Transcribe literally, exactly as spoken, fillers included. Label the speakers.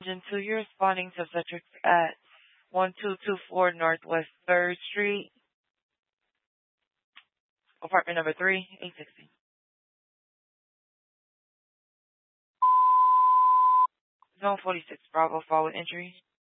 Speaker 1: Engine two, you're responding to obstetrics at one two two four Northwest third Street, apartment number three, eight sixty. Zone forty-six, Bravo, forward entry.